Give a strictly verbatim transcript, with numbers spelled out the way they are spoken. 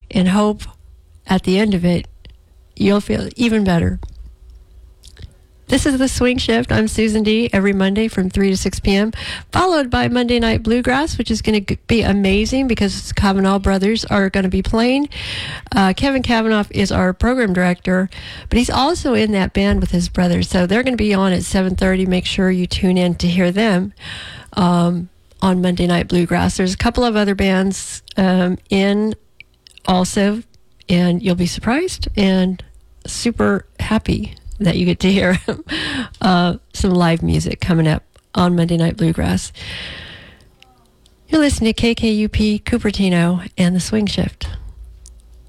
and hope at the end of it, you'll feel even better. This is The Swing Shift. I'm Susan D. every Monday from three to six p.m., followed by Monday Night Bluegrass, which is going to be amazing because Kavanaugh brothers are going to be playing. Uh, Kevin Kavanaugh is our program director, but he's also in that band with his brothers. So they're going to be on at seven thirty. Make sure you tune in to hear them um, on Monday Night Bluegrass. There's a couple of other bands um, in also, and you'll be surprised and super happy that you get to hear uh, some live music coming up on Monday Night Bluegrass. You're listening to K K U P Cupertino and The Swing Shift.